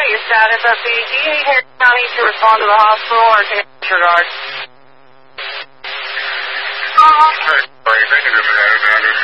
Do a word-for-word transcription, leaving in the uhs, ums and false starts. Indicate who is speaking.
Speaker 1: get your status update. Do you need Harris County to respond to the hospital or to disregard?
Speaker 2: Sorry, thank you,